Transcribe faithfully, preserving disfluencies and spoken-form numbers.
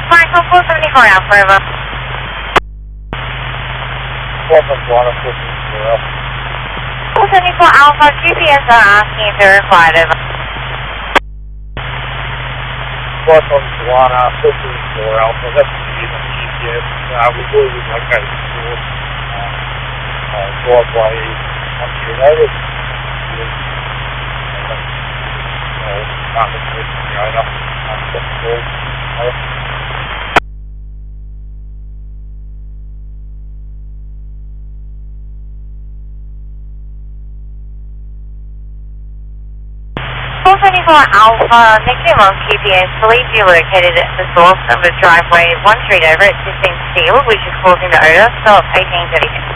Michael, four seventy-four Alpha, over. four seventy-four Alpha. four seventy-four Alpha, G P S are asking if they're required, over. four seventy-four Alpha, that's even G P S. Uh, we believe we located the source. Uh, uh, driveway, one year notice. Market person, the owner, um, that's the call. four seventy-four Alpha, negative on G P S, believe you located at the source of the driveway one street over at fifteen Steel, which is causing the odor, stop eighteen thirty-six.